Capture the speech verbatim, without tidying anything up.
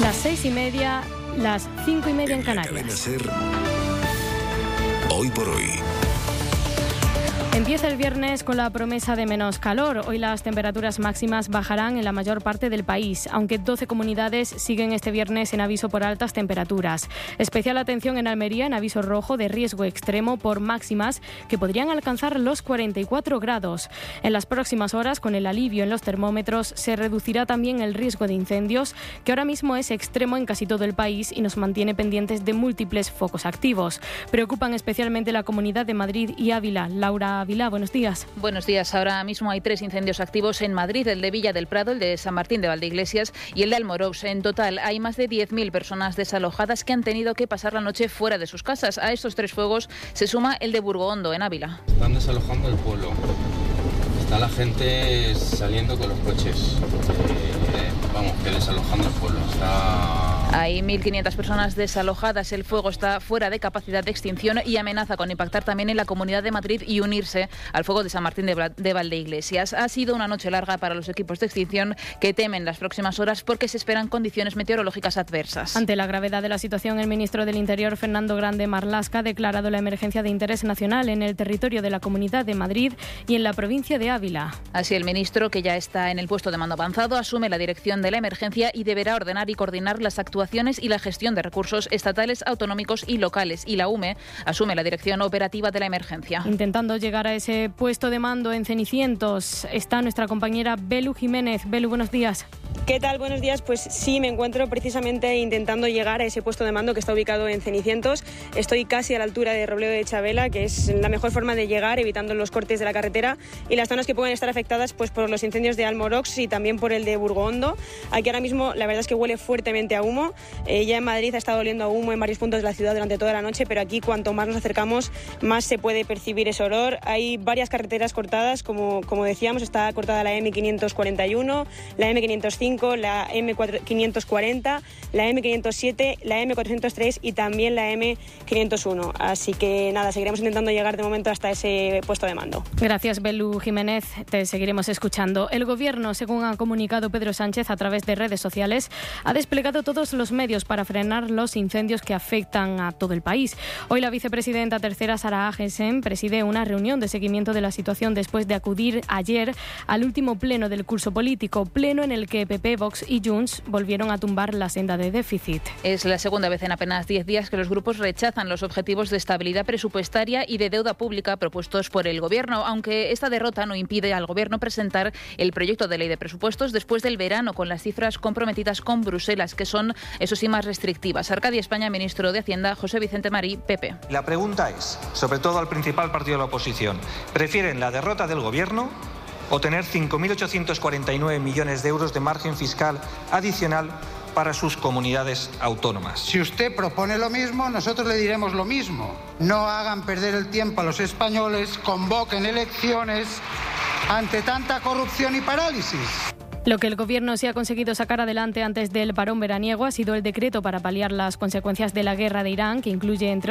Las seis y media, las cinco y media en Canarias. Cadena Ser, hoy por hoy. Empieza el viernes con la promesa de menos calor. Hoy las temperaturas máximas bajarán en la mayor parte del país, aunque doce comunidades siguen este viernes en aviso por altas temperaturas. Especial atención en Almería, en aviso rojo de riesgo extremo por máximas que podrían alcanzar los cuarenta y cuatro grados. En las próximas horas, con el alivio en los termómetros, se reducirá también el riesgo de incendios, que ahora mismo es extremo en casi todo el país y nos mantiene pendientes de múltiples focos activos. Preocupan especialmente la Comunidad de Madrid y Ávila. Laura Ávila, buenos días. Buenos días. Ahora mismo hay tres incendios activos en Madrid, el de Villa del Prado, el de San Martín de Valdeiglesias y el de Almorox. En total hay más de diez mil personas desalojadas que han tenido que pasar la noche fuera de sus casas. A estos tres fuegos se suma el de Burgoondo, en Ávila. Están desalojando el pueblo. Está la gente saliendo con los coches. Eh, vamos, que desalojando el pueblo. Está... Hay mil quinientas personas desalojadas, el fuego está fuera de capacidad de extinción y amenaza con impactar también en la Comunidad de Madrid y unirse al fuego de San Martín de, de Valdeiglesias. Ha sido una noche larga para los equipos de extinción, que temen las próximas horas porque se esperan condiciones meteorológicas adversas. Ante la gravedad de la situación, el ministro del Interior, Fernando Grande Marlaska, ha declarado la emergencia de interés nacional en el territorio de la Comunidad de Madrid y en la provincia de Ávila. Así, el ministro, que ya está en el puesto de mando avanzado, asume la dirección de la emergencia y deberá ordenar y coordinar las actuaciones y la gestión de recursos estatales, autonómicos y locales. Y la U M E asume la dirección operativa de la emergencia. Intentando llegar a ese puesto de mando en Cenicientos está nuestra compañera Belu Jiménez. Belu, buenos días. ¿Qué tal? Buenos días. Pues sí, me encuentro precisamente intentando llegar a ese puesto de mando que está ubicado en Cenicientos. Estoy casi a la altura de Robledo de Chabela, que es la mejor forma de llegar, evitando los cortes de la carretera y las zonas que pueden estar afectadas pues por los incendios de Almorox y también por el de Burgoondo. Aquí ahora mismo la verdad es que huele fuertemente a humo. Eh, ya en Madrid ha estado oliendo a humo en varios puntos de la ciudad durante toda la noche, pero aquí cuanto más nos acercamos, más se puede percibir ese olor. Hay varias carreteras cortadas, como, como decíamos, está cortada la eme quinientos cuarenta y uno, la eme quinientos cinco, la eme quinientos cuarenta, la eme quinientos siete, la eme cuatrocientos tres y también la eme quinientos uno. Así que nada, seguiremos intentando llegar de momento hasta ese puesto de mando. Gracias, Belu Jiménez. Te seguiremos escuchando. El Gobierno, según ha comunicado Pedro Sánchez a través de redes sociales, ha desplegado todos los medios para frenar los incendios que afectan a todo el país. Hoy la vicepresidenta tercera, Sara Agesen, preside una reunión de seguimiento de la situación después de acudir ayer al último pleno del curso político, pleno en el que P P, Vox y Junts volvieron a tumbar la senda de déficit. Es la segunda vez en apenas diez días que los grupos rechazan los objetivos de estabilidad presupuestaria y de deuda pública propuestos por el Gobierno, aunque esta derrota no impide al Gobierno presentar el proyecto de ley de presupuestos después del verano, con las cifras comprometidas con Bruselas, que son, eso sí, más restrictivas. Arcadia España, ministro de Hacienda, José Vicente Marí, P P. La pregunta es, sobre todo al principal partido de la oposición, ¿prefieren la derrota del Gobierno o tener cinco mil ochocientos cuarenta y nueve millones de euros de margen fiscal adicional para sus comunidades autónomas? Si usted propone lo mismo, nosotros le diremos lo mismo. No hagan perder el tiempo a los españoles, convoquen elecciones ante tanta corrupción y parálisis. Lo que el Gobierno sí ha conseguido sacar adelante antes del parón veraniego ha sido el decreto para paliar las consecuencias de la guerra de Irán, que incluye, entre